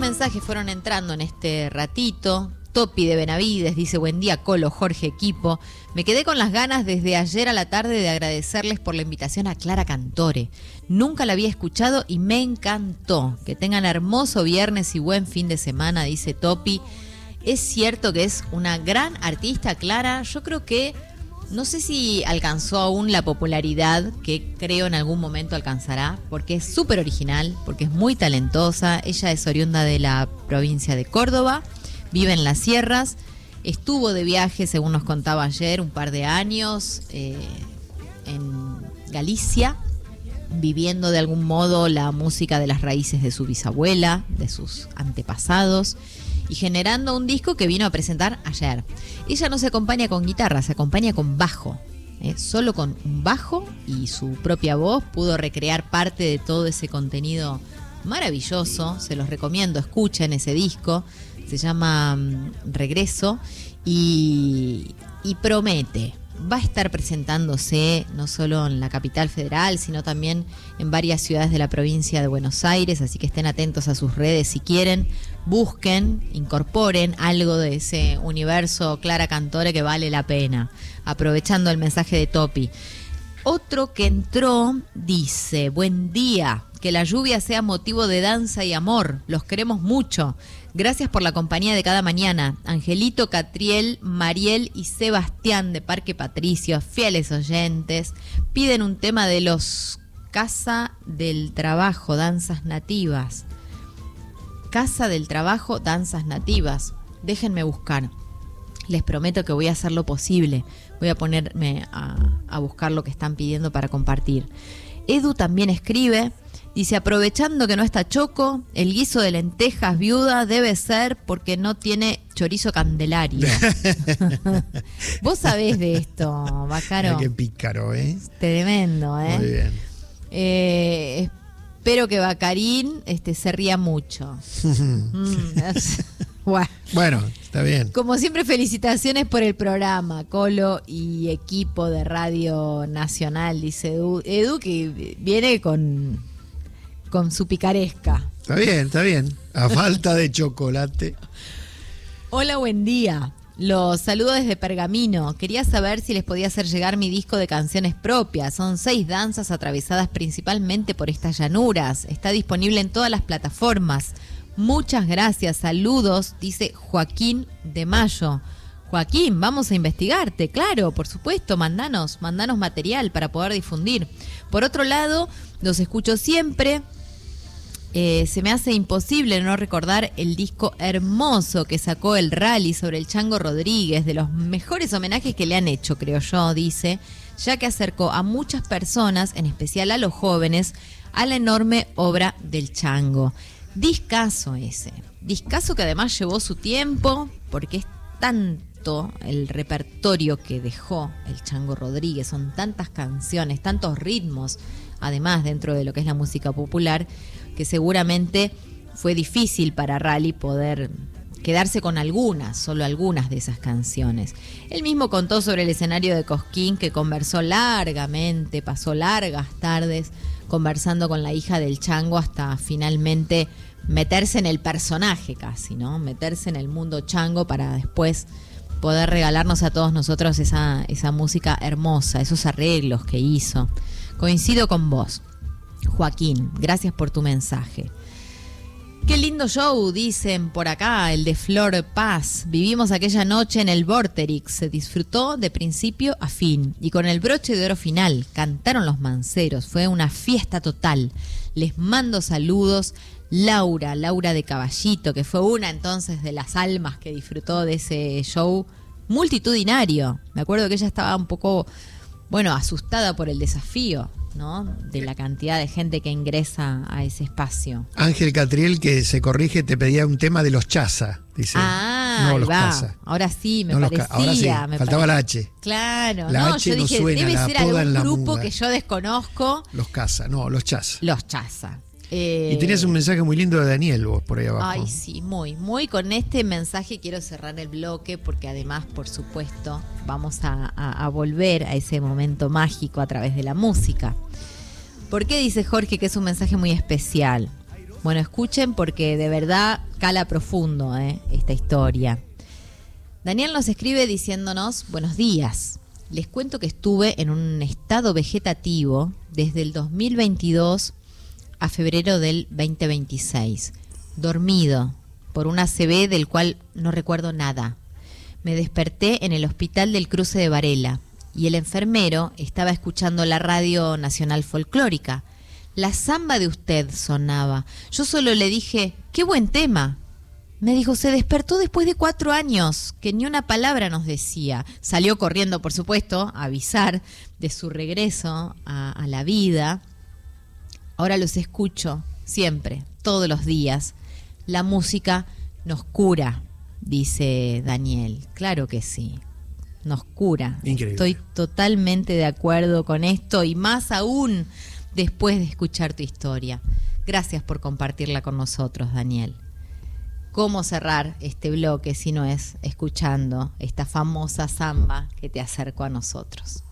mensajes fueron entrando en este ratito. Topi de Benavides dice: buen día, Colo, Jorge, equipo. Me quedé con las ganas desde ayer a la tarde de agradecerles por la invitación a Clara Cantore. Nunca la había escuchado y me encantó. Que tengan hermoso viernes y buen fin de semana, dice Topi. Es cierto que es una gran artista, Clara. Yo creo que, no sé si alcanzó aún la popularidad que creo en algún momento alcanzará, porque es súper original, porque es muy talentosa. Ella es oriunda de la provincia de Córdoba. Vive en las sierras, estuvo de viaje, según nos contaba ayer, un par de años en Galicia, viviendo de algún modo la música de las raíces de su bisabuela, de sus antepasados, y generando un disco que vino a presentar ayer. Ella no se acompaña con guitarra, se acompaña con bajo. Solo con un bajo y su propia voz pudo recrear parte de todo ese contenido maravilloso. Se los recomiendo, escuchen ese disco. Se llama Regreso y promete. Va a estar presentándose no solo en la capital federal, sino también en varias ciudades de la provincia de Buenos Aires, así que estén atentos a sus redes si quieren, busquen, incorporen algo de ese universo Clara Cantore que vale la pena, aprovechando el mensaje de Topi. Otro que entró dice: buen día, que la lluvia sea motivo de danza y amor, los queremos mucho. Gracias por la compañía de cada mañana. Angelito, Catriel, Mariel y Sebastián de Parque Patricio, fieles oyentes, piden un tema de los Casa del Trabajo, Danzas Nativas. Casa del Trabajo, Danzas Nativas. Déjenme buscar. Les prometo que voy a hacer lo posible. Voy a ponerme a buscar lo que están pidiendo para compartir. Edu también escribe. Dice: aprovechando que no está Choco, el guiso de lentejas viuda debe ser porque no tiene chorizo Candelario. Vos sabés de esto, Bacaro. Qué pícaro, ¿eh? Tremendo, ¿eh? Muy bien. Espero que Bacarín se ría mucho. Bueno, está bien. Como siempre, felicitaciones por el programa, Colo y equipo de Radio Nacional, dice Edu. Edu que viene con su picaresca. Está bien. A falta de chocolate. Hola, buen día. Los saludo desde Pergamino. Quería saber si les podía hacer llegar mi disco de canciones propias. Son 6 danzas atravesadas principalmente por estas llanuras. Está disponible en todas las plataformas. Muchas gracias. Saludos, dice Joaquín de Mayo. Joaquín, vamos a investigarte, claro, por supuesto, mandanos material para poder difundir. Por otro lado, los escucho siempre. Se me hace imposible no recordar el disco hermoso que sacó el Rally sobre el Chango Rodríguez, de los mejores homenajes que le han hecho, creo yo, dice, ya que acercó a muchas personas, en especial a los jóvenes, a la enorme obra del Chango. Discazo ese, discazo que además llevó su tiempo, porque es tanto el repertorio que dejó el Chango Rodríguez, son tantas canciones, tantos ritmos, además dentro de lo que es la música popular, que seguramente fue difícil para Rally poder quedarse con solo algunas de esas canciones. Él mismo contó sobre el escenario de Cosquín, que conversó largamente, pasó largas tardes conversando con la hija del Chango hasta finalmente meterse en el personaje casi, ¿no? Meterse en el mundo Chango para después poder regalarnos a todos nosotros esa música hermosa, esos arreglos que hizo. Coincido con vos, Joaquín, gracias por tu mensaje. Qué lindo show, dicen por acá, el de Flor Paz. Vivimos aquella noche en el Vorterix, se disfrutó de principio a fin y con el broche de oro final cantaron los manceros, fue una fiesta total. Les mando saludos, Laura de Caballito, que fue una entonces de las almas que disfrutó de ese show multitudinario. Me acuerdo que ella estaba un poco, asustada por el desafío, ¿no? De la cantidad de gente que ingresa a ese espacio. Ángel Catriel, que se corrige, te pedía un tema de los Chaza, dice. No los Casa. Ahora sí, me no parecía. Ahora sí, faltaba la H. Claro, la H yo no dije, suena, debe ser algún grupo muda. Que yo desconozco. Los Casa, no, los Chaza. Los Chaza. Y tenías un mensaje muy lindo de Daniel vos por ahí abajo. Ay, sí, muy. Con este mensaje quiero cerrar el bloque porque además, por supuesto, vamos a volver a ese momento mágico a través de la música. ¿Por qué dice Jorge que es un mensaje muy especial? Bueno, escuchen porque de verdad cala profundo esta historia. Daniel nos escribe diciéndonos: buenos días. Les cuento que estuve en un estado vegetativo desde el 2022 a febrero del 2026, dormido por un ACV del cual no recuerdo nada. Me desperté en el hospital del Cruce de Varela y el enfermero estaba escuchando la radio nacional folclórica. La samba de usted sonaba. Yo solo le dije: ¡qué buen tema! Me dijo: se despertó después de 4 años, que ni una palabra nos decía. Salió corriendo, por supuesto, a avisar de su regreso a la vida. Ahora los escucho siempre, todos los días. La música nos cura, dice Daniel. Claro que sí, nos cura. Increíble. Estoy totalmente de acuerdo con esto y más aún después de escuchar tu historia. Gracias por compartirla con nosotros, Daniel. ¿Cómo cerrar este bloque si no es escuchando esta famosa samba que te acercó a nosotros?